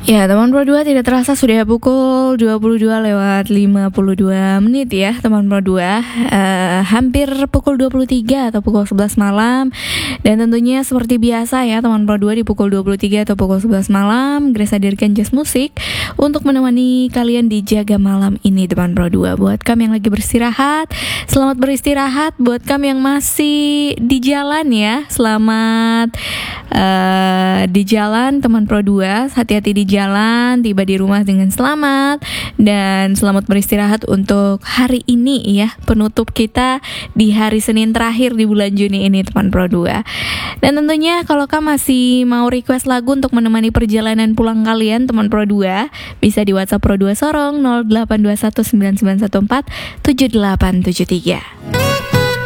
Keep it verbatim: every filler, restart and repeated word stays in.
Ya, teman Pro dua, tidak terasa sudah pukul dua puluh dua lewat lima puluh dua menit ya, teman Pro dua. Uh, hampir pukul dua puluh tiga atau pukul sebelas malam. Dan tentunya seperti biasa ya, teman Pro dua, di pukul dua puluh tiga atau pukul sebelas malam, Grace hadirkan Just Musik untuk menemani kalian di Jaga Malam ini, teman Pro dua. Buat kamu yang lagi beristirahat, selamat beristirahat. Buat kamu yang masih di jalan ya, selamat uh, di jalan, teman Pro dua. Hati-hati di jalan, tiba di rumah dengan selamat, dan selamat beristirahat untuk hari ini ya, penutup kita di hari Senin terakhir di bulan Juni ini, teman Pro dua. Dan tentunya kalau kamu masih mau request lagu untuk menemani perjalanan pulang kalian, teman Pro dua, bisa di WhatsApp Pro dua Sorong nol delapan dua satu sembilan sembilan satu empat tujuh delapan tujuh tiga.